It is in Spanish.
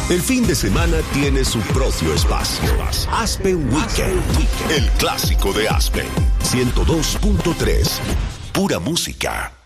El fin de semana tiene su propio espacio. Aspen Weekend, el clásico de Aspen. 102.3. Pura música.